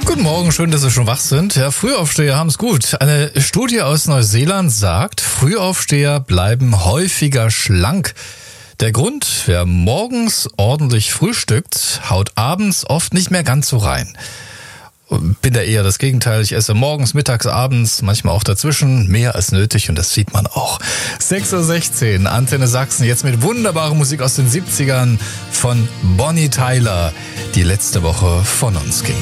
Guten Morgen, schön, dass Sie schon wach sind. Ja, Frühaufsteher haben es gut. Eine Studie aus Neuseeland sagt, Frühaufsteher bleiben häufiger schlank. Der Grund, wer morgens ordentlich frühstückt, haut abends oft nicht mehr ganz so rein. Bin da eher das Gegenteil. Ich esse morgens, mittags, manchmal auch dazwischen mehr als nötig und das sieht man auch. 6.16 Uhr, Antenne Sachsen, jetzt mit wunderbarer Musik aus den 70ern von Bonnie Tyler, die letzte Woche von uns ging.